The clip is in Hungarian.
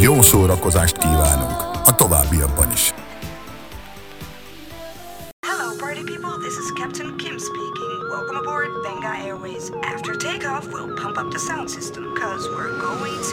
Jó szórakozást kívánunk a továbbiakban is. Hello party people, this is Captain Kim speaking. Welcome aboard Venga Airways. After takeoff, we'll pump up the sound system, cause we're going